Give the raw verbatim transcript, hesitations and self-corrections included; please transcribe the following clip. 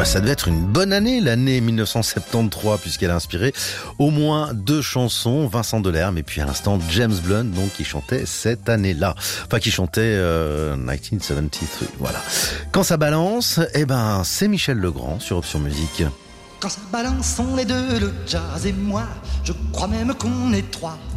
Bah, ça devait être une bonne année, l'année mille neuf cent soixante-treize, puisqu'elle a inspiré au moins deux chansons, Vincent Delerme et puis à l'instant James Blunt, donc qui chantait cette année-là. Enfin, qui chantait euh, mille neuf cent soixante-treize, voilà. Quand ça balance, eh ben, c'est Michel Legrand sur Option Musique. Quand ça balance, on est deux, le jazz et moi. Je crois même qu'on est trois.